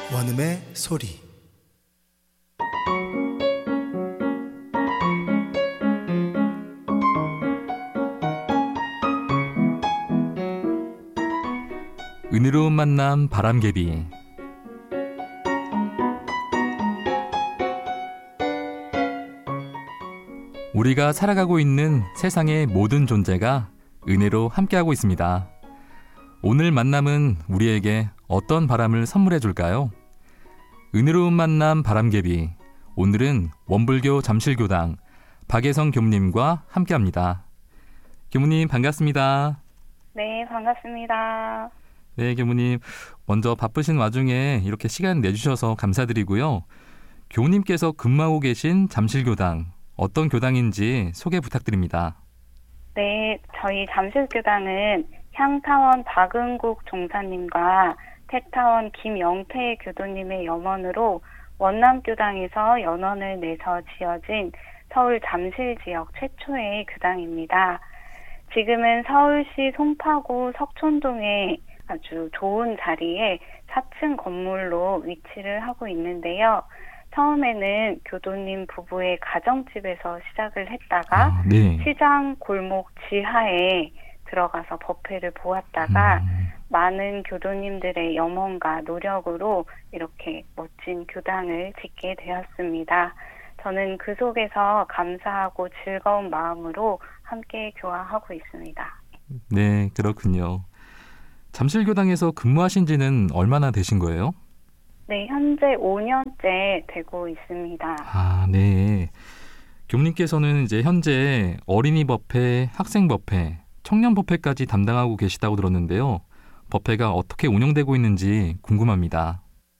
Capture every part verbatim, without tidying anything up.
원음의 소리. 은혜로운 만남 바람개비. 우리가 살아가고 있는 세상의 모든 존재가 은혜로 함께하고 있습니다. 오늘 만남은 우리에게 어떤 바람을 선물해 줄까요? 은혜로운 만남 바람개비. 오늘은 원불교 잠실교당 박예성 교무님과 함께합니다. 교무님 반갑습니다. 네, 반갑습니다. 네, 교무님. 먼저 바쁘신 와중에 이렇게 시간 내주셔서 감사드리고요. 교무님께서 근무하고 계신 잠실교당, 어떤 교당인지 소개 부탁드립니다. 네, 저희 잠실교당은 향타원 박은국 종사님과 택타원 김영태 교도님의 염원으로 원남교당에서 연원을 내서 지어진 서울 잠실 지역 최초의 교당입니다. 지금은 서울시 송파구 석촌동에 아주 좋은 자리에 사 층 건물로 위치를 하고 있는데요. 처음에는 교도님 부부의 가정집에서 시작을 했다가 아, 네. 시장 골목 지하에 들어가서 법회를 보았다가 음. 많은 교도님들의 염원과 노력으로 이렇게 멋진 교당을 짓게 되었습니다. 저는 그 속에서 감사하고 즐거운 마음으로 함께 교화하고 있습니다. 네, 그렇군요. 잠실교당에서 근무하신 지는 얼마나 되신 거예요? 네, 현재 오 년째 되고 있습니다. 아, 네. 교무님께서는 이제 현재 어린이 법회, 학생 법회, 청년 법회까지 담당하고 계시다고 들었는데요. 법회가 어떻게 운영되고 있는지 궁금합니다.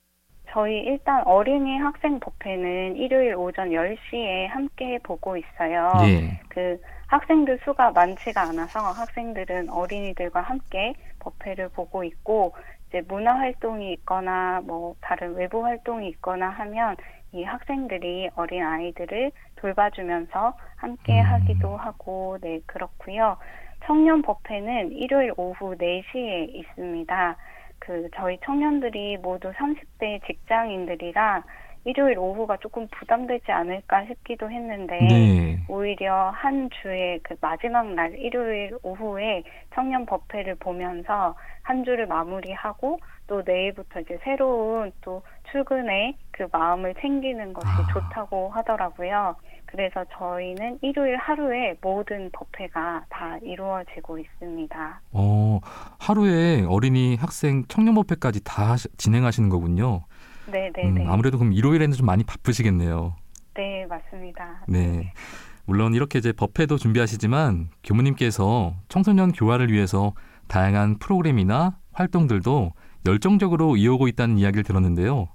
저희 일단 어린이 학생 법회는 일요일 오전 열 시에 함께 보고 있어요. 예. 그 학생들 수가 많지가 않아서 학생들은 어린이들과 함께 법회를 보고 있고, 이제 문화 활동이 있거나 뭐 다른 외부 활동이 있거나 하면 이 학생들이 어린 아이들을 돌봐주면서 함께 음. 하기도 하고, 네, 그렇고요. 청년 법회는 일요일 오후 네 시에 있습니다. 그 저희 청년들이 모두 삼십 대 직장인들이라 일요일 오후가 조금 부담되지 않을까 싶기도 했는데, 네. 오히려 한 주의 그 마지막 날 일요일 오후에 청년 법회를 보면서 한 주를 마무리하고 또 내일부터 이제 새로운 또 출근에 그 마음을 챙기는 것이 아. 좋다고 하더라고요. 그래서 저희는 일요일 하루에 모든 법회가 다 이루어지고 있습니다. 어, 하루에 어린이, 학생, 청년 법회까지 다 하시- 진행하시는 거군요. 네네네. 음, 아무래도 그럼 일요일에는 좀 많이 바쁘시겠네요. 네, 맞습니다. 네. 물론 이렇게 이제 법회도 준비하시지만 교무님께서 청소년 교화를 위해서 다양한 프로그램이나 활동들도 열정적으로 이어오고 있다는 이야기를 들었는데요.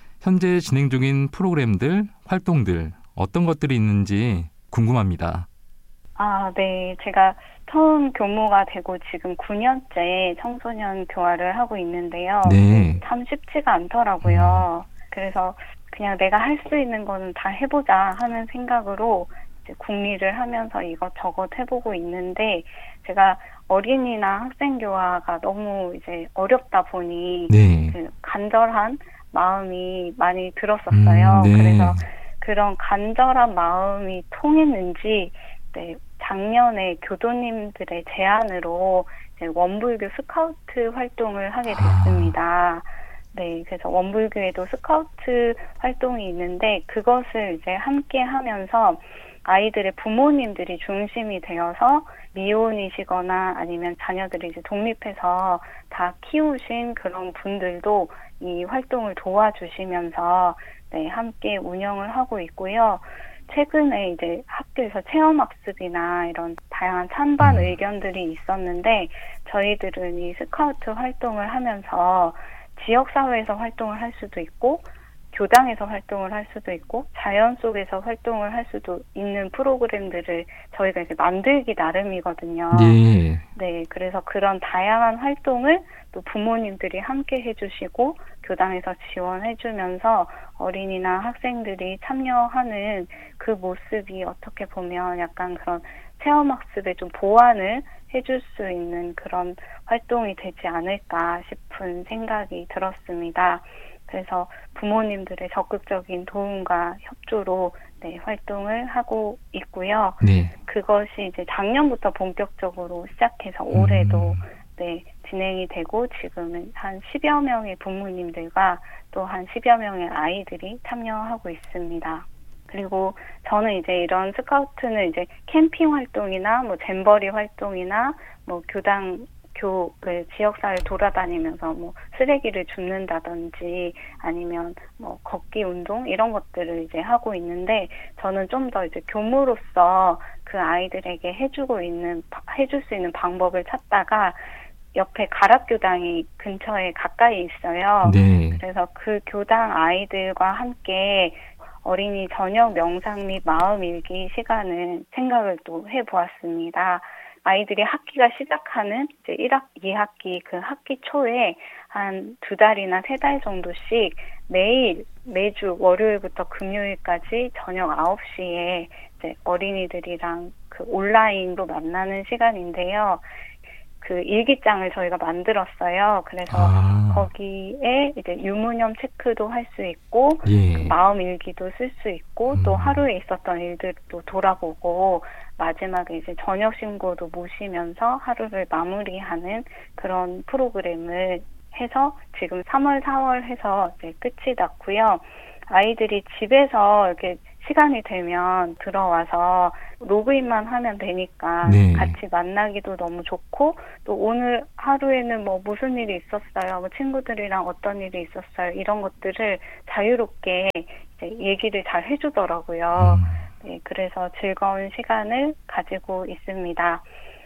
현재 진행 중인 프로그램들, 활동들 어떤 것들이 있는지 궁금합니다. 아, 네. 제가 처음 교무가 되고 지금 구 년째 청소년 교화를 하고 있는데요. 네. 참 쉽지가 않더라고요. 그래서 그냥 내가 할 수 있는 거는 다 해보자 하는 생각으로 이제 궁리를 하면서 이것저것 해보고 있는데, 제가 어린이나 학생 교화가 너무 이제 어렵다 보니 네. 그 간절한 마음이 많이 들었었어요. 음, 네. 그래서 그런 간절한 마음이 통했는지, 네, 작년에 교도님들의 제안으로 이제 원불교 스카우트 활동을 하게 됐습니다. 네, 그래서 원불교에도 스카우트 활동이 있는데 그것을 이제 함께 하면서 아이들의 부모님들이 중심이 되어서 미혼이시거나 아니면 자녀들이 이제 독립해서 다 키우신 그런 분들도 이 활동을 도와주시면서 네, 함께 운영을 하고 있고요. 최근에 이제 학교에서 체험학습이나 이런 다양한 찬반 음. 의견들이 있었는데, 저희들은 이 스카우트 활동을 하면서 지역사회에서 활동을 할 수도 있고, 교당에서 활동을 할 수도 있고, 자연 속에서 활동을 할 수도 있는 프로그램들을 저희가 이렇게 만들기 나름이거든요. 네. 네, 그래서 그런 다양한 활동을 또 부모님들이 함께 해주시고 교당에서 지원해주면서 어린이나 학생들이 참여하는 그 모습이 어떻게 보면 약간 그런 체험학습에 좀 보완을 해줄 수 있는 그런 활동이 되지 않을까 싶은 생각이 들었습니다. 그래서 부모님들의 적극적인 도움과 협조로 네, 활동을 하고 있고요. 네. 그것이 이제 작년부터 본격적으로 시작해서 올해도 음. 네, 진행이 되고 지금은 한 십여 명의 부모님들과 또 한 십여 명의 아이들이 참여하고 있습니다. 그리고 저는 이제 이런 스카우트는 이제 캠핑 활동이나 뭐 잼버리 활동이나 뭐 교당 교, 그 지역사회 돌아다니면서 뭐 쓰레기를 줍는다든지 아니면 뭐 걷기 운동 이런 것들을 이제 하고 있는데 저는 좀 더 이제 교무로서 그 아이들에게 해주고 있는, 해줄 수 있는 방법을 찾다가 옆에 가락교당이 근처에 가까이 있어요. 네. 그래서 그 교당 아이들과 함께 어린이 저녁 명상 및 마음일기 시간을 생각을 또 해보았습니다. 아이들이 학기가 시작하는 이제 일 학, 이 학기 그 학기 초에 한 두 달이나 세 달 정도씩 매일, 매주 월요일부터 금요일까지 저녁 아홉 시에 이제 어린이들이랑 그 온라인으로 만나는 시간인데요. 그 일기장을 저희가 만들었어요. 그래서 아. 거기에 이제 유무념 체크도 할 수 있고, 예. 그 마음 일기도 쓸 수 있고, 음. 또 하루에 있었던 일들도 돌아보고, 마지막에 이제 저녁 신고도 모시면서 하루를 마무리하는 그런 프로그램을 해서 지금 삼월, 사월 해서 이제 끝이 났고요. 아이들이 집에서 이렇게 시간이 되면 들어와서 로그인만 하면 되니까 네. 같이 만나기도 너무 좋고 또 오늘 하루에는 뭐 무슨 일이 있었어요, 뭐 친구들이랑 어떤 일이 있었어요 이런 것들을 자유롭게 이제 얘기를 잘 해주더라고요. 음. 네, 그래서 즐거운 시간을 가지고 있습니다.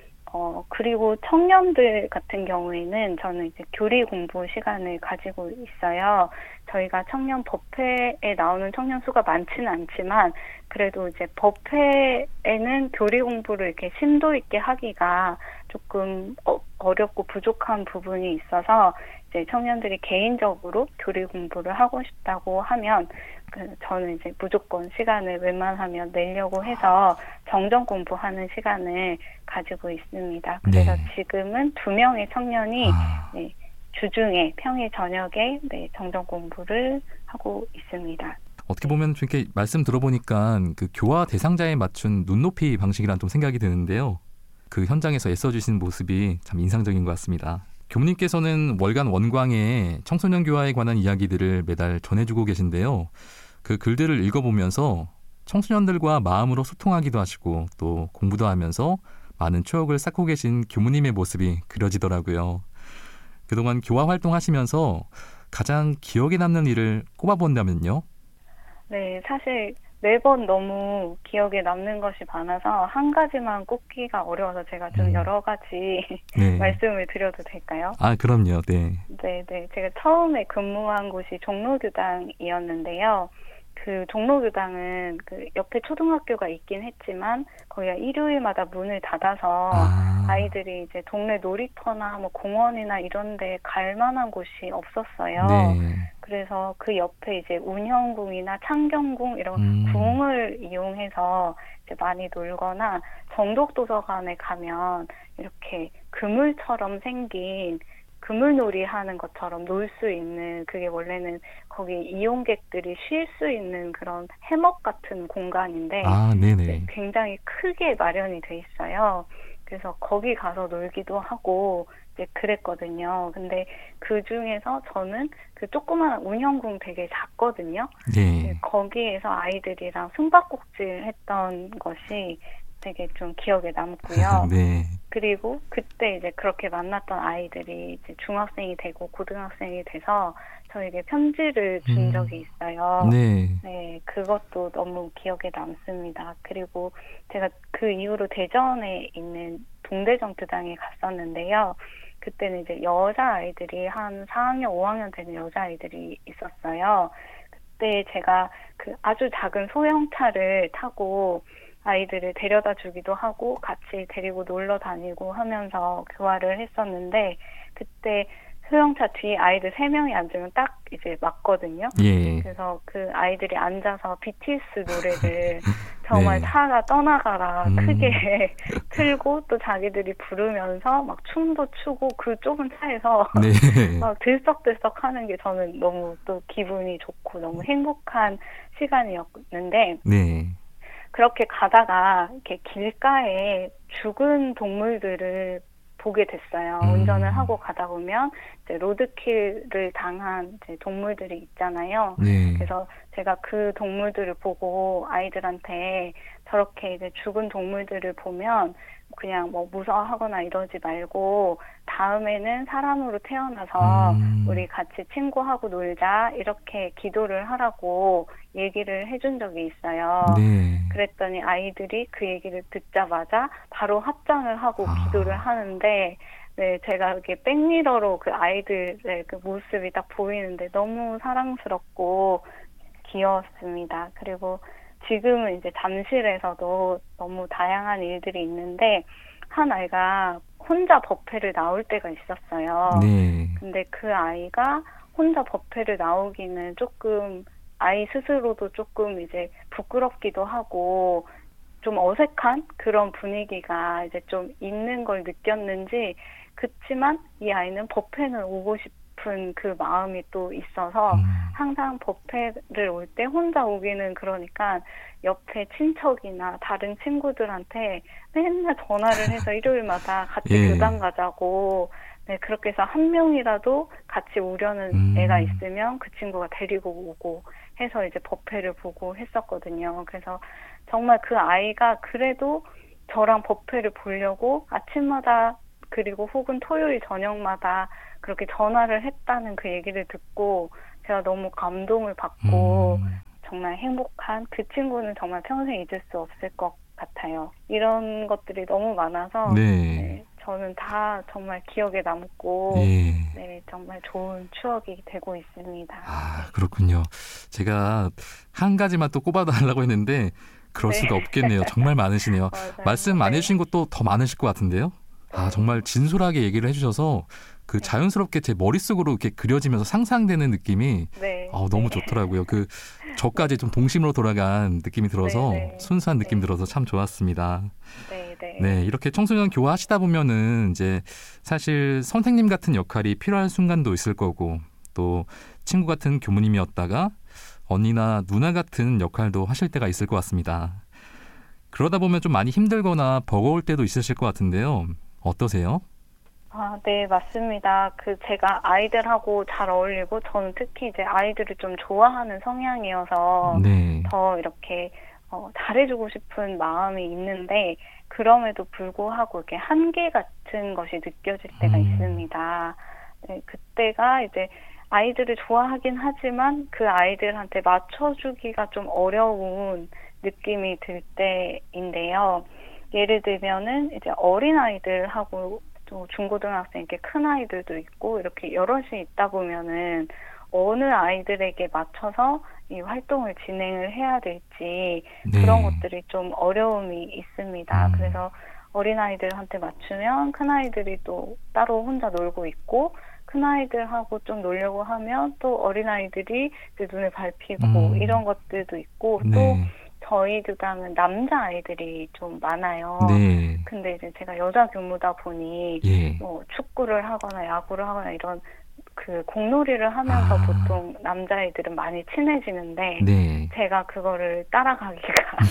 어, 그리고 청년들 같은 경우에는 저는 이제 교리 공부 시간을 가지고 있어요. 저희가 청년 법회에 나오는 청년 수가 많지는 않지만 그래도 이제 법회에는 교리 공부를 이렇게 심도 있게 하기가 조금 어, 어렵고 부족한 부분이 있어서 이제 청년들이 개인적으로 교리 공부를 하고 싶다고 하면 그 저는 이제 무조건 시간을 웬만하면 내려고 해서 정정 공부하는 시간을 가지고 있습니다. 그래서 네. 지금은 두 명의 청년이 아. 네, 주중에 평일 저녁에 네, 정정 공부를 하고 있습니다. 어떻게 보면 좀 이렇게 말씀 들어보니까 그 교화 대상자에 맞춘 눈높이 방식이란 좀 생각이 드는데요. 그 현장에서 애써주신 모습이 참 인상적인 것 같습니다. 교무님께서는 월간 원광에 청소년 교화에 관한 이야기들을 매달 전해주고 계신데요. 그 글들을 읽어보면서 청소년들과 마음으로 소통하기도 하시고 또 공부도 하면서 많은 추억을 쌓고 계신 교무님의 모습이 그려지더라고요. 그동안 교화 활동하시면서 가장 기억에 남는 일을 꼽아본다면요? 네, 사실 매번 너무 기억에 남는 것이 많아서 한 가지만 꼽기가 어려워서 제가 좀 음. 여러 가지 네. 말씀을 드려도 될까요? 아, 그럼요. 네. 네, 네. 제가 처음에 근무한 곳이 종로교당이었는데요. 그 종로교당은 그 옆에 초등학교가 있긴 했지만 거기가 일요일마다 문을 닫아서 아. 아이들이 이제 동네 놀이터나 뭐 공원이나 이런 데 갈 만한 곳이 없었어요. 네. 그래서 그 옆에 이제 운현궁이나 창경궁 이런 음. 궁을 이용해서 이제 많이 놀거나 정독도서관에 가면 이렇게 그물처럼 생긴 그물놀이 하는 것처럼 놀 수 있는 그게 원래는 거기 이용객들이 쉴 수 있는 그런 해먹 같은 공간인데 아, 네네. 굉장히 크게 마련이 돼 있어요. 그래서 거기 가서 놀기도 하고 이제 그랬거든요. 근데 그 중에서 저는 그 조그마한 운현궁 되게 작거든요. 네. 거기에서 아이들이랑 숨바꼭질 했던 것이 되게 좀 기억에 남고요. 네. 그리고 그때 이제 그렇게 만났던 아이들이 이제 중학생이 되고 고등학생이 돼서 저에게 편지를 준 음. 적이 있어요. 네. 네, 그것도 너무 기억에 남습니다. 그리고 제가 그 이후로 대전에 있는 동대전 교당에 갔었는데요. 그때는 이제 여자아이들이 한 사 학년, 오 학년 되는 여자아이들이 있었어요. 그때 제가 그 아주 작은 소형차를 타고 아이들을 데려다 주기도 하고 같이 데리고 놀러 다니고 하면서 교화를 했었는데 그때 소형차 뒤 아이들 세 명이 앉으면 딱 이제 맞거든요. 예. 그래서 그 아이들이 앉아서 비티에스 노래를 정말 네. 차가 떠나가라 음. 크게 틀고 또 자기들이 부르면서 막 춤도 추고 그 좁은 차에서 네. 막 들썩들썩 하는 게 저는 너무 또 기분이 좋고 너무 행복한 시간이었는데 네. 그렇게 가다가 이렇게 길가에 죽은 동물들을 보게 됐어요. 음. 운전을 하고 가다 보면 이제 로드킬을 당한 이제 동물들이 있잖아요. 네. 그래서 제가 그 동물들을 보고 아이들한테 저렇게 이제 죽은 동물들을 보면 그냥 뭐 무서워하거나 이러지 말고 다음에는 사람으로 태어나서 음. 우리 같이 친구하고 놀자 이렇게 기도를 하라고 얘기를 해준 적이 있어요. 네. 그랬더니 아이들이 그 얘기를 듣자마자 바로 합장을 하고 아. 기도를 하는데 네, 제가 이렇게 백미러로 그 아이들의 그 모습이 딱 보이는데 너무 사랑스럽고 귀여웠습니다. 그리고 지금은 이제 잠실에서도 너무 다양한 일들이 있는데 한 아이가 혼자 법회를 나올 때가 있었어요. 네. 근데 그 아이가 혼자 법회를 나오기는 조금 아이 스스로도 조금 이제 부끄럽기도 하고 좀 어색한 그런 분위기가 이제 좀 있는 걸 느꼈는지 그치만 이 아이는 법회는 오고 싶은 그 마음이 또 있어서 음. 항상 법회를 올 때 혼자 오기는 그러니까 옆에 친척이나 다른 친구들한테 맨날 전화를 해서 일요일마다 같이 예. 교당 가자고 네, 그렇게 해서 한 명이라도 같이 오려는 음. 애가 있으면 그 친구가 데리고 오고 해서 이제 법회를 보고 했었거든요. 그래서 정말 그 아이가 그래도 저랑 법회를 보려고 아침마다 그리고 혹은 토요일 저녁마다 그렇게 전화를 했다는 그 얘기를 듣고 제가 너무 감동을 받고 음. 정말 행복한 그 친구는 정말 평생 잊을 수 없을 것 같아요. 이런 것들이 너무 많아서 네. 네, 저는 다 정말 기억에 남고 예. 네, 정말 좋은 추억이 되고 있습니다. 아, 그렇군요. 제가 한 가지만 또 꼽아달라고 했는데 그럴 네. 수가 없겠네요. 정말 많으시네요. 맞아요. 말씀 안 네. 해주신 것도 더 많으실 것 같은데요. 아, 네. 정말 진솔하게 얘기를 해주셔서 그 네. 자연스럽게 제 머릿속으로 이렇게 그려지면서 상상되는 느낌이 네. 아, 너무 네. 좋더라고요. 그 저까지 좀 동심으로 돌아간 느낌이 들어서 네, 네. 순수한 느낌 네. 들어서 참 좋았습니다. 네, 네. 네, 이렇게 청소년 교화하시다 보면은 이제 사실 선생님 같은 역할이 필요한 순간도 있을 거고 또 친구 같은 교무님이었다가 언니나 누나 같은 역할도 하실 때가 있을 것 같습니다. 그러다 보면 좀 많이 힘들거나 버거울 때도 있으실 것 같은데요. 어떠세요? 아, 네, 맞습니다. 그 제가 아이들하고 잘 어울리고 저는 특히 이제 아이들을 좀 좋아하는 성향이어서 네. 더 이렇게 어, 잘해주고 싶은 마음이 있는데 그럼에도 불구하고 이렇게 한계 같은 것이 느껴질 때가 음. 있습니다. 네, 그때가 이제 아이들을 좋아하긴 하지만 그 아이들한테 맞춰주기가 좀 어려운 느낌이 들 때인데요. 예를 들면은 이제 어린 아이들하고 또 중고등학생 이렇게 큰 아이들도 있고 이렇게 여럿이 있다 보면은 어느 아이들에게 맞춰서 이 활동을 진행을 해야 될지 네. 그런 것들이 좀 어려움이 있습니다. 음. 그래서 어린 아이들한테 맞추면 큰 아이들이 또 따로 혼자 놀고 있고 큰 아이들하고 좀 놀려고 하면 또 어린 아이들이 이제 눈을 밟히고 음. 이런 것들도 있고 또 네. 저희 교당은 남자 아이들이 좀 많아요. 네. 근데 이제 제가 여자 교무다 보니 예. 뭐 축구를 하거나 야구를 하거나 이런 그 공놀이를 하면서 아. 보통 남자아이들은 많이 친해지는데 네. 제가 그거를 따라가기가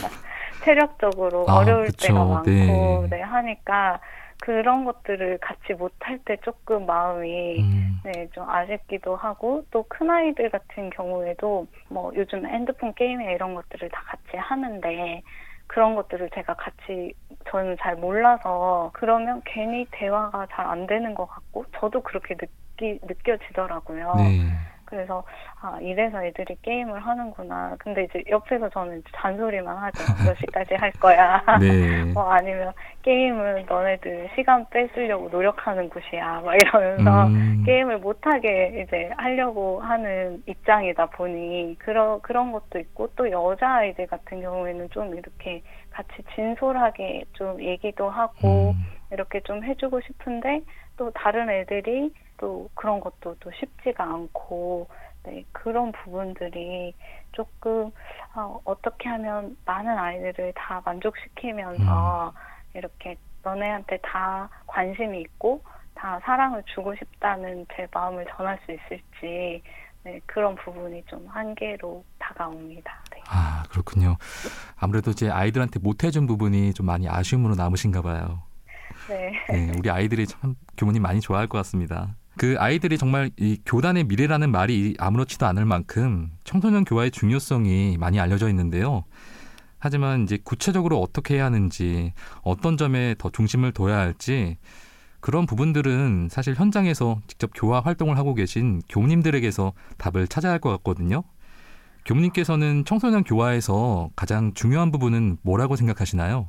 체력적으로 아, 어려울 그쵸. 때가 많고 네. 네, 하니까 그런 것들을 같이 못할 때 조금 마음이 음. 네, 좀 아쉽기도 하고 또 큰아이들 같은 경우에도 뭐 요즘 핸드폰 게임이나 이런 것들을 다 같이 하는데 그런 것들을 제가 같이 저는 잘 몰라서 그러면 괜히 대화가 잘 안 되는 것 같고 저도 그렇게 느끼, 느껴지더라고요. 네. 그래서 아 이래서 애들이 게임을 하는구나. 근데 이제 옆에서 저는 잔소리만 하죠. 몇 시까지 할 거야. 네. 뭐 아니면 게임은 너네들 시간 뺏으려고 노력하는 곳이야. 막 이러면서 음. 게임을 못하게 이제 하려고 하는 입장이다 보니 그런 그런 것도 있고 또 여자 아이들 같은 경우에는 좀 이렇게 같이 진솔하게 좀 얘기도 하고 음. 이렇게 좀 해주고 싶은데 또 다른 애들이 또 그런 것도 또 쉽지가 않고, 네, 그런 부분들이 조금 어, 어떻게 하면 많은 아이들을 다 만족시키면서 음. 이렇게 너네한테 다 관심이 있고 다 사랑을 주고 싶다는 제 마음을 전할 수 있을지, 네, 그런 부분이 좀 한계로 다가옵니다. 네. 아, 그렇군요. 아무래도 이제 아이들한테 못해준 부분이 좀 많이 아쉬움으로 남으신가 봐요. 네. 네, 우리 아이들이 참 교무님 많이 좋아할 것 같습니다. 그 아이들이 정말 이 교단의 미래라는 말이 아무렇지도 않을 만큼 청소년 교화의 중요성이 많이 알려져 있는데요. 하지만 이제 구체적으로 어떻게 해야 하는지, 어떤 점에 더 중심을 둬야 할지, 그런 부분들은 사실 현장에서 직접 교화 활동을 하고 계신 교무님들에게서 답을 찾아야 할 것 같거든요. 교무님께서는 청소년 교화에서 가장 중요한 부분은 뭐라고 생각하시나요?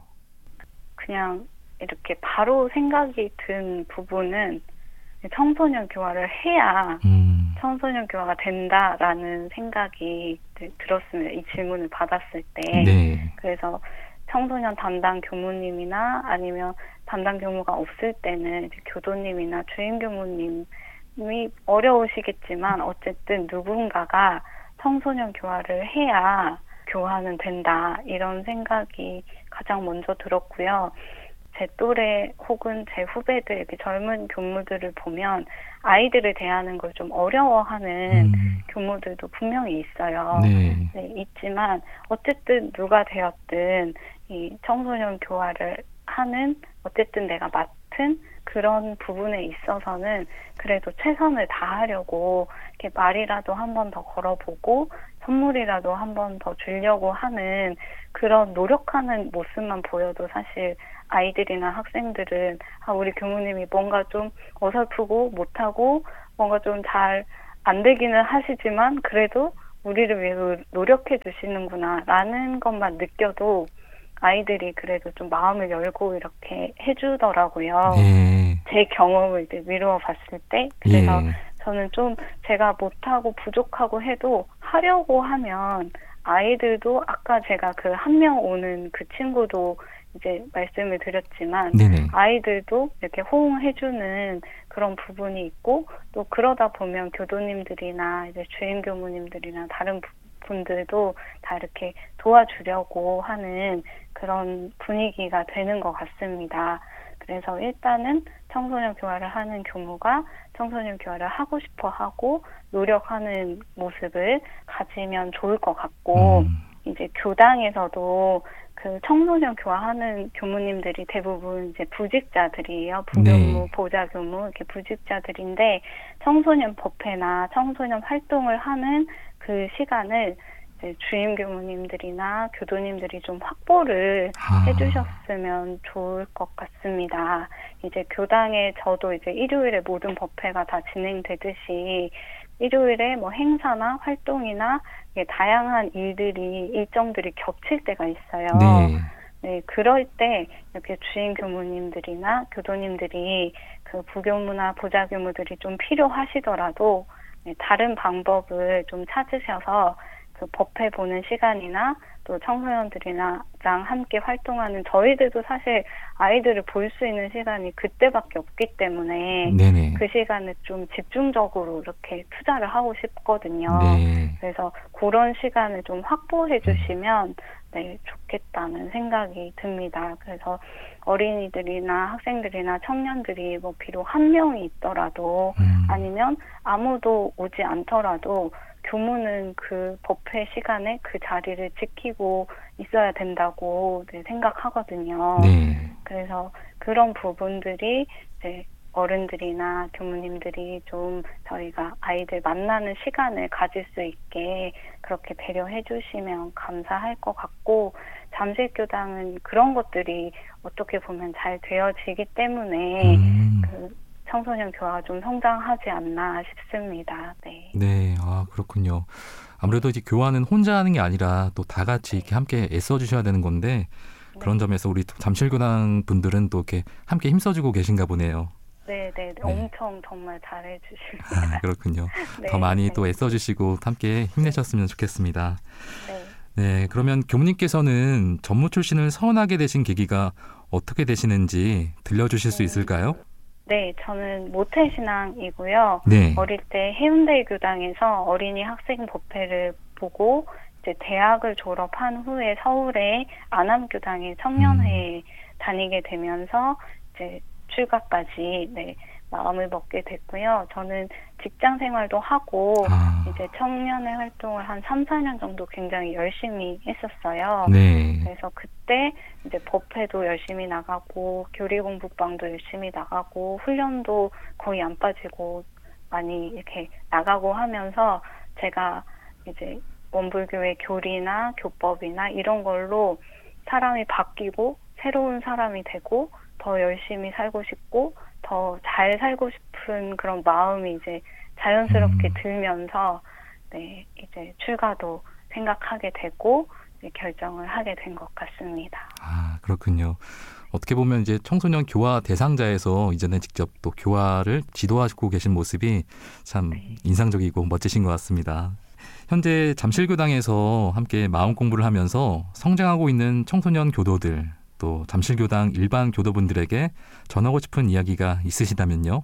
그냥 이렇게 바로 생각이 든 부분은 청소년 교화를 해야 음. 청소년 교화가 된다라는 생각이 들었습니다. 이 질문을 받았을 때. 네. 그래서 청소년 담당 교무님이나 아니면 담당 교무가 없을 때는 이제 교도님이나 주임 교무님이 어려우시겠지만 어쨌든 누군가가 청소년 교화를 해야 교화는 된다, 이런 생각이 가장 먼저 들었고요. 제 또래 혹은 제 후배들, 이렇게 젊은 교무들을 보면 아이들을 대하는 걸 좀 어려워하는 음. 교무들도 분명히 있어요. 네. 네, 있지만 어쨌든 누가 되었든 이 청소년 교화를 하는, 어쨌든 내가 맡은 그런 부분에 있어서는 그래도 최선을 다하려고 이렇게 말이라도 한 번 더 걸어보고 선물이라도 한 번 더 주려고 하는 그런 노력하는 모습만 보여도 사실 아이들이나 학생들은 아, 우리 교무님이 뭔가 좀 어설프고 못하고 뭔가 좀 잘 안 되기는 하시지만 그래도 우리를 위해서 노력해 주시는구나 라는 것만 느껴도 아이들이 그래도 좀 마음을 열고 이렇게 해주더라고요. 네. 제 경험을 이제 미루어 봤을 때. 그래서 예. 저는 좀 제가 못하고 부족하고 해도 하려고 하면 아이들도, 아까 제가 그 한 명 오는 그 친구도 이제 말씀을 드렸지만 네네. 아이들도 이렇게 호응해주는 그런 부분이 있고, 또 그러다 보면 교도님들이나 이제 주임 교무님들이나 다른 분들도 다 이렇게 도와주려고 하는 그런 분위기가 되는 것 같습니다. 그래서 일단은 청소년 교화를 하는 교무가 청소년 교화를 하고 싶어 하고 노력하는 모습을 가지면 좋을 것 같고, 음. 이제 교당에서도 그 청소년 교화하는 교무님들이 대부분 이제 부직자들이에요. 부교무, 네. 보좌교무, 이렇게 부직자들인데 청소년 법회나 청소년 활동을 하는 그 시간을 이제 주임 교무님들이나 교도님들이 좀 확보를 아. 해주셨으면 좋을 것 같습니다. 이제 교당에 저도 이제 일요일에 모든 법회가 다 진행되듯이 일요일에 뭐 행사나 활동이나 다양한 일들이, 일정들이 겹칠 때가 있어요. 네. 네, 그럴 때 이렇게 주임 교무님들이나 교도님들이 그 부교무나 보좌교무들이 좀 필요하시더라도 네, 다른 방법을 좀 찾으셔서 그 법회 보는 시간이나 또 청소년들이랑 함께 활동하는, 저희들도 사실 아이들을 볼 수 있는 시간이 그때밖에 없기 때문에 네네. 그 시간을 좀 집중적으로 이렇게 투자를 하고 싶거든요. 네. 그래서 그런 시간을 좀 확보해 주시면 음. 네, 좋겠다는 생각이 듭니다. 그래서 어린이들이나 학생들이나 청년들이 뭐 비록 한 명이 있더라도 음. 아니면 아무도 오지 않더라도 교무는 그 법회 시간에 그 자리를 지키고 있어야 된다고 네, 생각하거든요. 네. 그래서 그런 부분들이 이제 어른들이나 교무님들이 좀 저희가 아이들 만나는 시간을 가질 수 있게 그렇게 배려해 주시면 감사할 것 같고, 잠실교당은 그런 것들이 어떻게 보면 잘 되어지기 때문에 음. 그 청소년 교화가 좀 성장하지 않나 싶습니다. 네. 네, 아, 그렇군요. 아무래도 이제 교화는 혼자 하는 게 아니라 또 다 같이 이렇게 함께 애써 주셔야 되는 건데 그런 네. 점에서 우리 잠실교당 분들은 또 이렇게 함께 힘써주고 계신가 보네요. 네, 네, 네. 엄청 정말 잘해 주십니다. 아, 그렇군요. 네, 더 많이 네. 또 애써 주시고 함께 힘내셨으면 좋겠습니다. 네. 네, 그러면 교무님께서는 전무 출신을 선언하게 되신 계기가 어떻게 되시는지 들려주실 네. 수 있을까요? 네, 저는 모태신앙이고요. 네. 어릴 때 해운대 교당에서 어린이 학생 법회를 보고 이제 대학을 졸업한 후에 서울의 안암교당의 청년회에 음. 다니게 되면서 이제 출가까지 네, 마음을 먹게 됐고요. 저는 직장 생활도 하고 아. 이제 청년회 활동을 한 삼, 사 년 정도 굉장히 열심히 했었어요. 네. 그래서 그때 이제 법회도 열심히 나가고 교리 공부방도 열심히 나가고 훈련도 거의 안 빠지고 많이 이렇게 나가고 하면서 제가 이제 원불교의 교리나 교법이나 이런 걸로 사람이 바뀌고 새로운 사람이 되고 더 열심히 살고 싶고 더 잘 살고 싶은 그런 마음이 이제 자연스럽게 음. 들면서 네, 이제 출가도 생각하게 되고 이제 결정을 하게 된 것 같습니다. 아, 그렇군요. 어떻게 보면 이제 청소년 교화 대상자에서 이전에 직접 또 교화를 지도하고 계신 모습이 참 네. 인상적이고 멋지신 것 같습니다. 현재 잠실교당에서 함께 마음 공부를 하면서 성장하고 있는 청소년 교도들 또 잠실교당 일반 교도분들에게 전하고 싶은 이야기가 있으시다면요?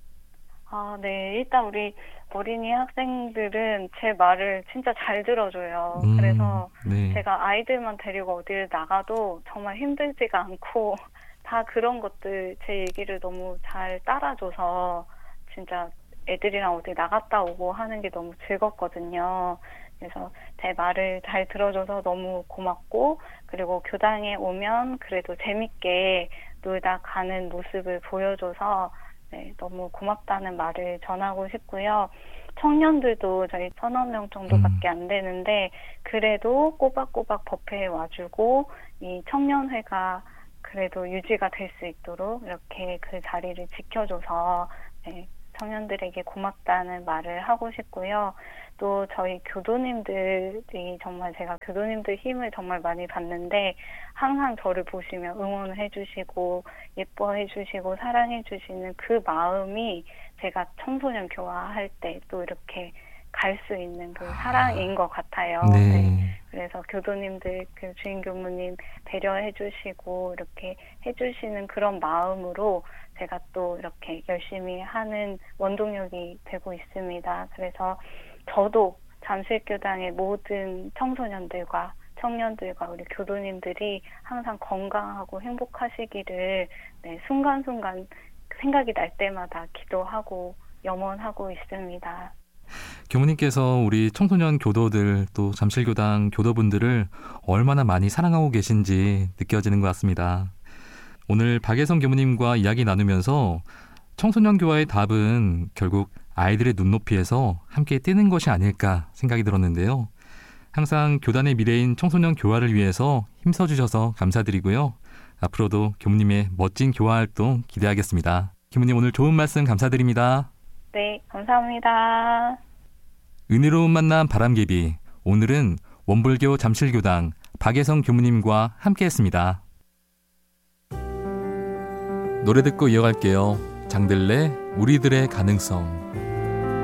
아, 네. 일단 우리 어린이 학생들은 제 말을 진짜 잘 들어줘요. 음, 그래서 네. 제가 아이들만 데리고 어디를 나가도 정말 힘들지가 않고 다 그런 것들 제 얘기를 너무 잘 따라줘서 진짜 애들이랑 어디 나갔다 오고 하는 게 너무 즐겁거든요. 그래서 제 말을 잘 들어줘서 너무 고맙고 그리고 교당에 오면 그래도 재밌게 놀다 가는 모습을 보여줘서 네, 너무 고맙다는 말을 전하고 싶고요. 청년들도 저희 서너 명 정도밖에 안 되는데 그래도 꼬박꼬박 법회에 와주고 이 청년회가 그래도 유지가 될 수 있도록 이렇게 그 자리를 지켜줘서 네, 청년들에게 고맙다는 말을 하고 싶고요. 또 저희 교도님들이 정말 제가 교도님들 힘을 정말 많이 받는데 항상 저를 보시면 응원해 주시고 예뻐해 주시고 사랑해 주시는 그 마음이 제가 청소년 교화할 때 또 이렇게 갈 수 있는 그 사랑인 것 같아요. 네. 네. 그래서 교도님들, 그 주임 교무님 배려해 주시고 이렇게 해 주시는 그런 마음으로 제가 또 이렇게 열심히 하는 원동력이 되고 있습니다. 그래서 저도 잠실교당의 모든 청소년들과 청년들과 우리 교도님들이 항상 건강하고 행복하시기를 네, 순간순간 생각이 날 때마다 기도하고 염원하고 있습니다. 교무님께서 우리 청소년 교도들 또 잠실교당 교도분들을 얼마나 많이 사랑하고 계신지 느껴지는 것 같습니다. 오늘 박예성 교무님과 이야기 나누면서 청소년 교화의 답은 결국 아이들의 눈높이에서 함께 뛰는 것이 아닐까 생각이 들었는데요. 항상 교단의 미래인 청소년 교화를 위해서 힘써주셔서 감사드리고요. 앞으로도 교무님의 멋진 교화 활동 기대하겠습니다. 교무님 오늘 좋은 말씀 감사드립니다. 네, 감사합니다. 은혜로운 만남 바람개비. 오늘은 원불교 잠실교당 박예성 교무님과 함께했습니다. 노래 듣고 이어갈게요. 장들레 우리들의 가능성.